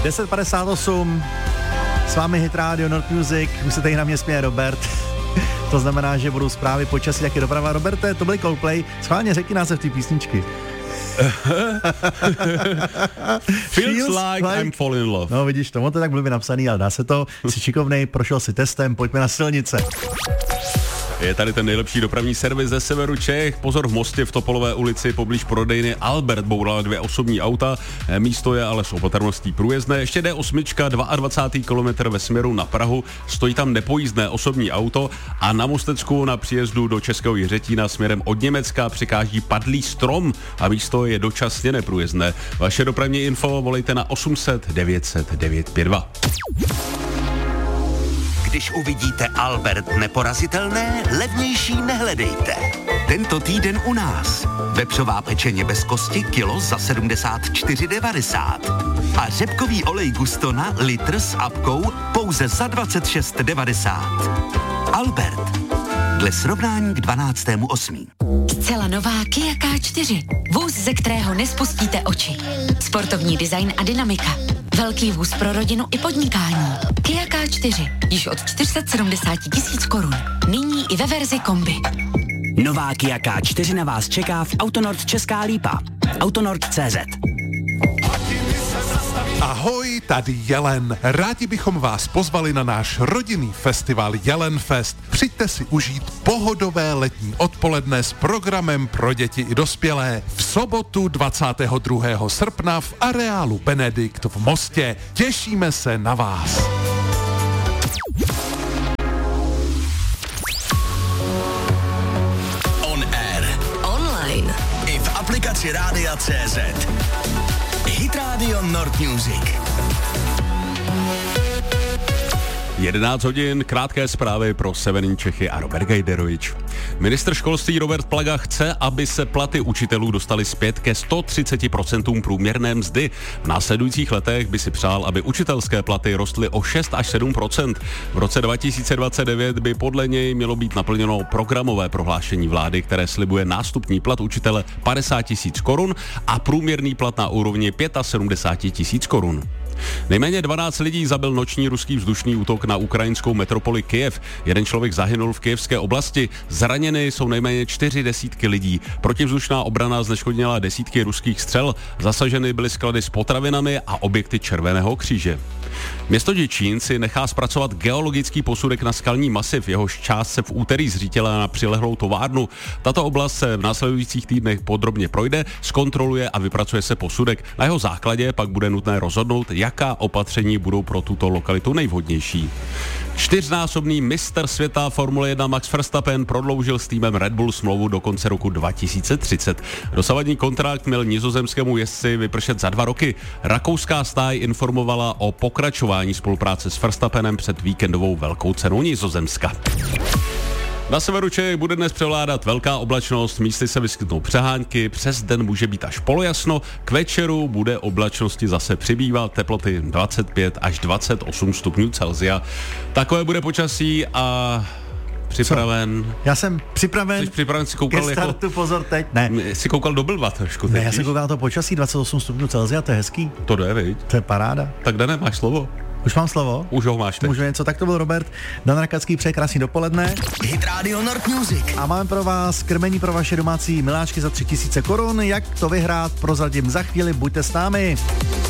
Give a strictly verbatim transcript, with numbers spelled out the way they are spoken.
deset padesát osm, s vámi Hit Radio Nord Music, už se tady na mě směje Robert. To znamená, že budou zprávy počasí, jak je doprava. Roberte, to byly Coldplay. Schválně řekni název té písničky. Feels like, like I'm falling in love. No vidíš, to, to je tak blbě napsaný, ale dá se to. Jsi šikovnej, prošel si testem, pojďme na silnice. Je tady ten nejlepší dopravní servis ze severu Čech. Pozor, v Mostě v Topolové ulici poblíž prodejny Albert bourala dvě osobní auta. Místo je ale s opatrností průjezdné. Ještě D osm, dvacátý druhý kilometr ve směru na Prahu. Stojí tam nepojízdné osobní auto a na Mostecku na příjezdu do Českého Jiřetína směrem od Německa přikáží padlý strom a místo je dočasně neprůjezdné. Vaše dopravní info volejte na osm set devět set devět pět dva. Když uvidíte Albert neporazitelné, levnější nehledejte. Tento týden u nás. Vepřová pečeně bez kosti kilo za sedmdesát čtyři devadesát. A řepkový olej Gustona litr s apkou pouze za dvacet šest devadesát. Albert. Dle srovnání k dvanáctému osmého Zcela nová Kia K čtyři. Vůz, ze kterého nespustíte oči. Sportovní design a dynamika. Velký vůz pro rodinu i podnikání. Kia K čtyři. Již od čtyři sta sedmdesát tisíc korun. Nyní i ve verzi kombi. Nová Kia K čtyři na vás čeká v Autonord Česká Lípa. Autonord tečka cé zet. Ahoj, tady Jelen. Rádi bychom vás pozvali na náš rodinný festival Jelen Fest. Přijďte si užít pohodové letní odpoledne s programem pro děti i dospělé. V sobotu dvacátého druhého srpna v areálu Benedikt v Mostě. Těšíme se na vás. On air. Online. I v aplikaci Rádia tečka cé zet. Hit Radio Nord Music. jedenáct hodin, krátké zprávy pro severní Čechy a Robert Gajderovič. Ministr školství Robert Plaga chce, aby se platy učitelů dostaly zpět ke sto třicet procent průměrné mzdy. V následujících letech by si přál, aby učitelské platy rostly o šest až sedm procent. V roce dva tisíce dvacet devět by podle něj mělo být naplněno programové prohlášení vlády, které slibuje nástupní plat učitele padesát tisíc korun a průměrný plat na úrovni sedmdesát pět tisíc korun. Nejméně dvanáct lidí zabil noční ruský vzdušný útok na ukrajinskou metropoli Kyjev. Jeden člověk zahynul v kyjevské oblasti. Zraněny jsou nejméně čtyři desítky lidí. Protivzdušná obrana zneškodnila desítky ruských střel. Zasaženy byly sklady s potravinami a objekty Červeného kříže. Město Děčín si nechá zpracovat geologický posudek na skalní masiv, jehož část se v úterý zřítila na přilehlou továrnu. Tato oblast se v následujících týdnech podrobně projde, zkontroluje a vypracuje se posudek. Na jeho základě pak bude nutné rozhodnout, jaká opatření budou pro tuto lokalitu nejvhodnější. Čtyřnásobný mistr světa Formule jedna Max Verstappen prodloužil s týmem Red Bull smlouvu do konce roku dva tisíce třicet. Dosavadní kontrakt měl nizozemskému jezdci vypršet za dva roky. Rakouská stáj informovala o pokračování spolupráce s Verstappenem před víkendovou velkou cenou Nizozemska. Na severu Čech bude dnes převládat velká oblačnost, místy se vyskytnou přehánky, přes den může být až polojasno, k večeru bude oblačnosti zase přibývat, teploty dvacet pět až dvacet osm stupňů Celsia. Takové bude počasí a připraven. Co? Já jsem připraven. Jsi připraven, si koukal ke startu, jako... pozor teď. Ne. Jsi koukal do blba trošku. Ne, teď, já jsem koukal na to počasí, dvacet osm stupňů Celsia, to je hezký. To jde, viď? To je paráda. Tak Dane, máš slovo. Už mám slovo? Už ho máš teď. Můžu něco, tak to byl Robert. Dan Rakacký, přeje krásný dopoledne. Hit Radio Nord Music. A máme pro vás krmení pro vaše domácí miláčky za tři tisíce korun. Jak to vyhrát, prozradím za chvíli, buďte s námi.